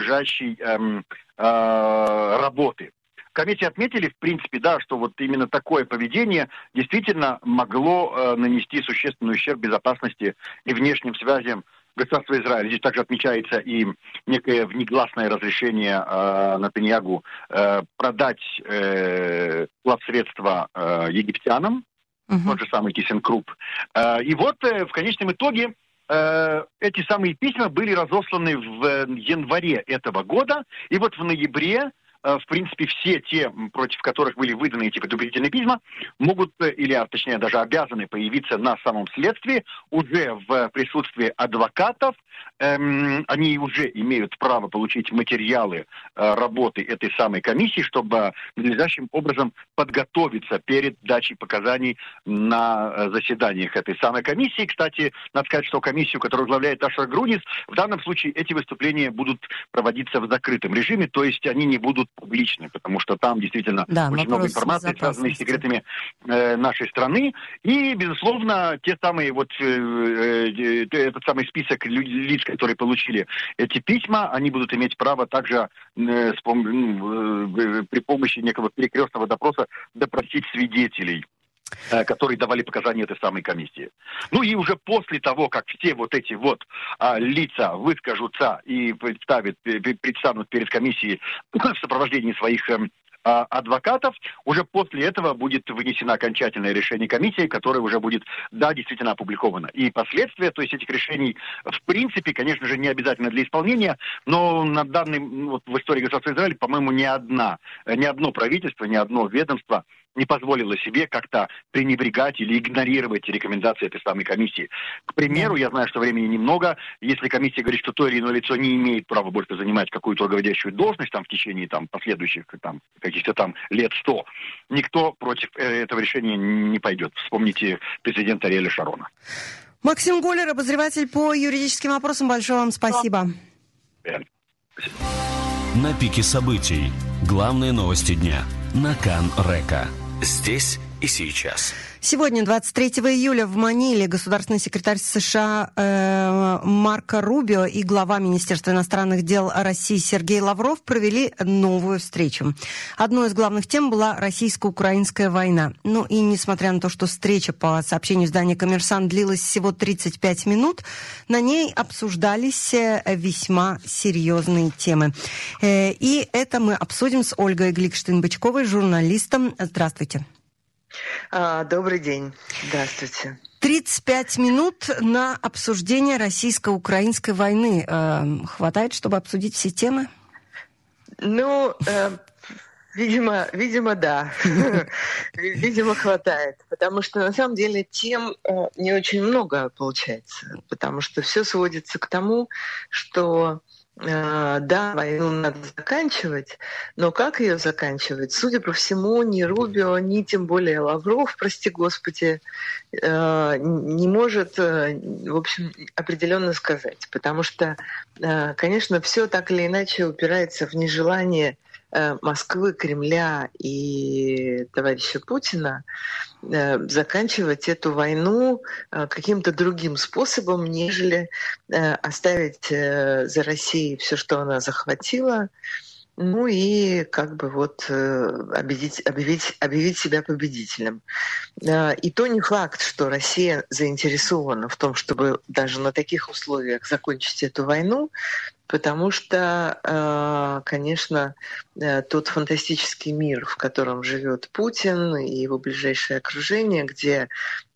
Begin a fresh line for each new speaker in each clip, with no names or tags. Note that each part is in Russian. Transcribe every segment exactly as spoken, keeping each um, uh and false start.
надлежащей эм, э, работы. В комиссии отметили, в принципе, да, что вот именно такое поведение действительно могло э, нанести существенный ущерб безопасности и внешним связям государства Израиль. Здесь также отмечается и некое внегласное разрешение э, Нетаньяху э, продать э, плацсредства э, египтянам, uh-huh. тот же самый ThyssenKrupp. Э, и вот э, в конечном итоге э, эти самые письма были разосланы в январе этого года, и вот в ноябре в принципе, все те, против которых были выданы эти предупредительные письма, могут, или, точнее, даже обязаны появиться на самом следствии уже в присутствии адвокатов. Эм, они уже имеют право получить материалы э, работы этой самой комиссии, чтобы надлежащим образом подготовиться перед дачей показаний на э, заседаниях этой самой комиссии. Кстати, надо сказать, что комиссию, которую возглавляет Ашер Грунис, в данном случае эти выступления будут проводиться в закрытом режиме, то есть они не будут публичны, потому что там действительно да, очень много информации, связанной с секретами э, нашей страны. И, безусловно, те самые вот э, э, этот самый список лиц, которые получили эти письма, они будут иметь право также э, с пом- э, при помощи некого перекрестного допроса допросить свидетелей, которые давали показания этой самой комиссии. Ну и уже после того, как все вот эти вот а, лица выскажутся и представят, предстанут перед комиссией в сопровождении своих а, адвокатов, уже после этого будет вынесено окончательное решение комиссии, которое уже будет, да, действительно опубликовано. И последствия, то есть этих решений, в принципе, конечно же, не обязательно для исполнения, но на данный, вот в истории государства Израиль, по-моему, ни одна, ни одно правительство, ни одно ведомство не позволила себе как-то пренебрегать или игнорировать рекомендации этой самой комиссии. К примеру, да. Я знаю, что времени немного. Если комиссия говорит, что то или иное лицо не имеет права больше занимать какую-то руководящую должность там, в течение там, последующих там, каких-то там лет сто, никто против этого решения не пойдет. Вспомните президента Ариэля Шарона.
Максим Голер, обозреватель по юридическим вопросам. Большое вам спасибо.
Спасибо.
На пике событий. Главные новости дня. На Кан-Река. Здесь и сейчас.
Сегодня, двадцать третьего июля, в Маниле государственный секретарь США э, Марко Рубио и глава Министерства иностранных дел России Сергей Лавров провели новую встречу. Одной из главных тем была российско-украинская война. Ну и несмотря на то, что встреча, по сообщению издания «Коммерсант», длилась всего тридцать пять минут, на ней обсуждались весьма серьезные темы. Э, и это мы обсудим с Ольгой Гликштейн-Бычковой, журналистом. Здравствуйте.
Добрый день. Здравствуйте.
тридцать пять минут на обсуждение российско-украинской войны. Э, хватает, чтобы обсудить все темы?
Ну, э, видимо, видимо, да. Видимо, хватает. Потому что, на самом деле, тем не очень много получается. Потому что все сводится к тому, что да, войну надо заканчивать, но как ее заканчивать? Судя по всему, ни Рубио, ни тем более Лавров, прости господи, не может, в общем, определенно сказать. Потому что, конечно, все так или иначе упирается в нежелание Москвы, Кремля и товарища Путина заканчивать эту войну каким-то другим способом, нежели оставить за Россией все, что она захватила, ну и как бы вот объявить, объявить, объявить себя победителем. И то не факт, что Россия заинтересована в том, чтобы даже на таких условиях закончить эту войну, потому что, конечно, тот фантастический мир, в котором живет Путин и его ближайшее окружение, где,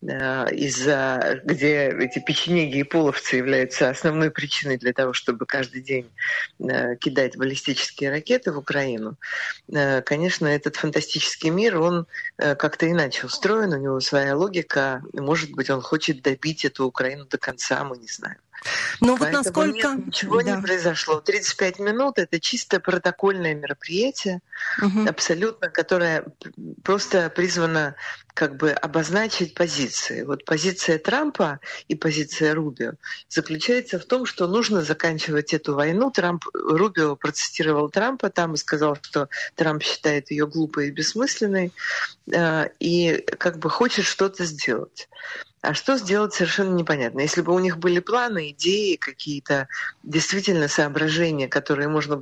из-за, где эти печенеги и половцы являются основной причиной для того, чтобы каждый день кидать баллистические ракеты в Украину, конечно, этот фантастический мир, он как-то иначе устроен, у него своя логика, может быть, он хочет добить эту Украину до конца, мы не знаем.
Но вот насколько...
Нет, ничего да. не произошло. тридцать пять минут — это чисто протокольное мероприятие, угу. абсолютно, которое просто призвано как бы обозначить позиции. Вот позиция Трампа и позиция Рубио заключается в том, что нужно заканчивать эту войну. Трамп, Рубио процитировал Трампа там и сказал, что Трамп считает ее глупой и бессмысленной, и как бы хочет что-то сделать. А что сделать, совершенно непонятно. Если бы у них были планы, идеи, какие-то действительно соображения, которые можно